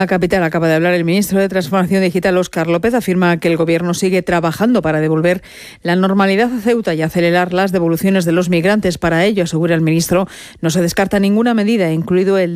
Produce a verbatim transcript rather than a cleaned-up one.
La capital acaba de hablar el ministro de Transformación Digital, Óscar López, afirma que el Gobierno sigue trabajando para devolver la normalidad a Ceuta y acelerar las devoluciones de los migrantes. Para ello, asegura el ministro, no se descarta ninguna medida, incluido el